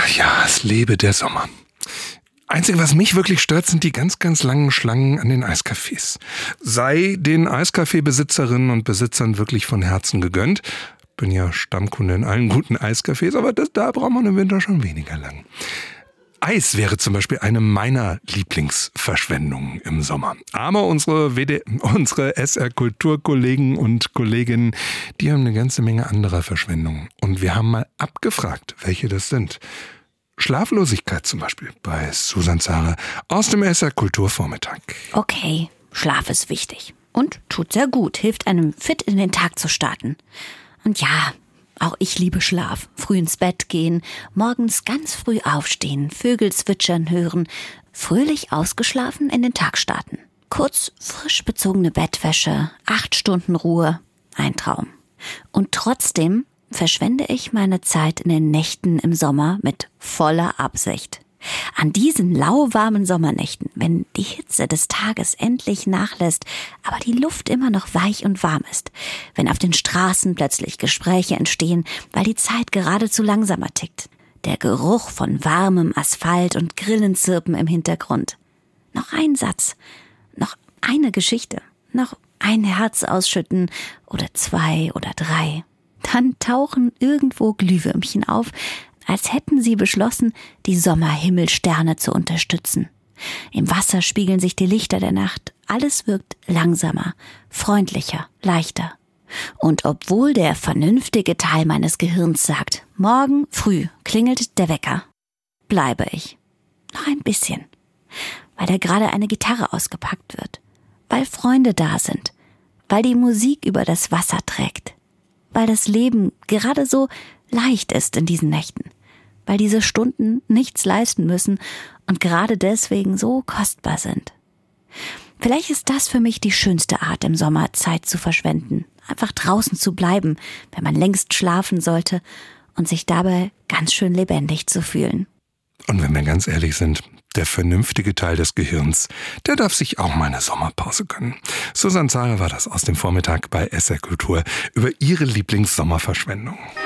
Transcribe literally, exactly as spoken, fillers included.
Ach ja, es lebe der Sommer. Einzige, was mich wirklich stört, sind die ganz, ganz langen Schlangen an den Eiscafés. Sei den Eiskaffeebesitzerinnen und Besitzern wirklich von Herzen gegönnt. Bin ja Stammkunde in allen guten Eiscafés, aber das, da braucht man im Winter schon weniger lang. Eis wäre zum Beispiel eine meiner Lieblingsverschwendungen im Sommer. Aber unsere, W D, unsere S R-Kulturkollegen und Kolleginnen, die haben eine ganze Menge anderer Verschwendungen. Und wir haben mal abgefragt, welche das sind. Schlaflosigkeit zum Beispiel bei Susan Zahre aus dem S R-Kulturvormittag. Okay, Schlaf ist wichtig und tut sehr gut, hilft einem fit in den Tag zu starten. Und ja, auch ich liebe Schlaf. Früh ins Bett gehen, morgens ganz früh aufstehen, Vögel zwitschern hören, fröhlich ausgeschlafen in den Tag starten. Kurz frisch bezogene Bettwäsche, acht Stunden Ruhe, ein Traum. Und trotzdem verschwende ich meine Zeit in den Nächten im Sommer mit voller Absicht. An diesen lauwarmen Sommernächten, wenn die Hitze des Tages endlich nachlässt, aber die Luft immer noch weich und warm ist, wenn auf den Straßen plötzlich Gespräche entstehen, weil die Zeit geradezu langsamer tickt, der Geruch von warmem Asphalt und Grillenzirpen im Hintergrund. Noch ein Satz, noch eine Geschichte, noch ein Herz ausschütten oder zwei oder drei. Dann tauchen irgendwo Glühwürmchen auf, als hätten sie beschlossen, die Sommerhimmelsterne zu unterstützen. Im Wasser spiegeln sich die Lichter der Nacht. Alles wirkt langsamer, freundlicher, leichter. Und obwohl der vernünftige Teil meines Gehirns sagt, morgen früh klingelt der Wecker, bleibe ich. Noch ein bisschen. Weil da gerade eine Gitarre ausgepackt wird. Weil Freunde da sind. Weil die Musik über das Wasser trägt. Weil das Leben gerade so leicht ist in diesen Nächten, weil diese Stunden nichts leisten müssen und gerade deswegen so kostbar sind. Vielleicht ist das für mich die schönste Art im Sommer, Zeit zu verschwenden, einfach draußen zu bleiben, wenn man längst schlafen sollte und sich dabei ganz schön lebendig zu fühlen. Und wenn wir ganz ehrlich sind, der vernünftige Teil des Gehirns, der darf sich auch mal eine Sommerpause gönnen. Susan Zahre war das aus dem Vormittag bei S R Kultur über ihre Lieblingssommerverschwendung.